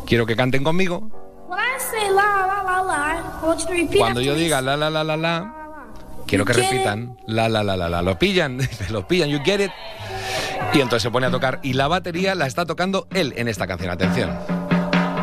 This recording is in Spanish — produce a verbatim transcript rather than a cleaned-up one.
Quiero que canten conmigo. Cuando yo diga la la la la la, quiero que repitan la la la la la. Lo pillan, lo pillan, you get it. Y entonces se pone a tocar y la batería la está tocando él en esta canción. Atención.